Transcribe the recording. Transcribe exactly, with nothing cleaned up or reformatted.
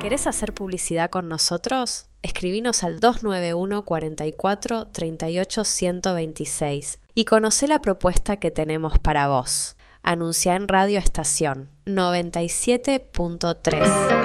¿Querés hacer publicidad con nosotros? Escribinos al dos nueve uno, cuatro cuatro, tres ocho, uno dos seis y conocé la propuesta que tenemos para vos. Anunciá en Radio Estación noventa y siete punto tres.